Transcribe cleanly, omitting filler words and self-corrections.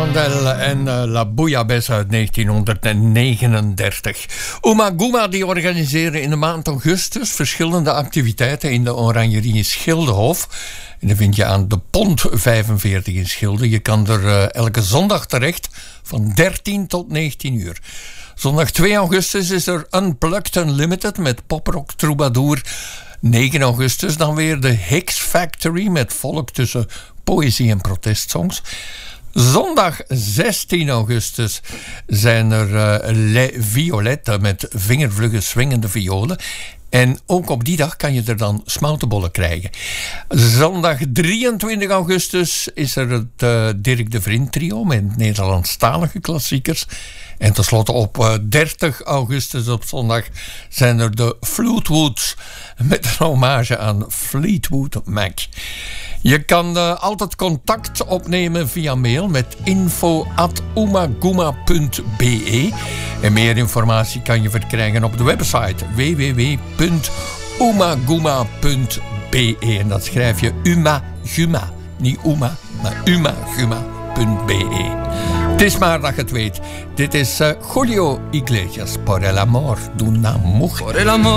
Handel en La Bouillabaisse uit 1939. Uma Guma die organiseren in de maand augustus verschillende activiteiten in de Oranjerie in Schildehof. En dat vind je aan de Pont 45 in Schilde. Je kan er elke zondag terecht van 13 tot 19 uur. Zondag 2 augustus is er Unplugged Unlimited met poprock troubadour. 9 augustus dan weer de Hicks Factory met volk tussen poëzie en protestsongs. Zondag 16 augustus zijn er Les Violettes met vingervlugge swingende violen. En ook op die dag kan je er dan smoutenbollen krijgen. Zondag 23 augustus is er het Dirk de Vriend trio met Nederlandstalige klassiekers. En tenslotte op 30 augustus op zondag zijn er de Fleetwoods met een hommage aan Fleetwood Mac. Je kan altijd contact opnemen via mail met info@umaguma.be. En meer informatie kan je verkrijgen op de website www.umaguma.be. En dat schrijf je Umaguma. Niet Uma, maar umaguma.be. Het is maar dat je het weet. Dit is Julio Iglesias, Por el amor de una mujer.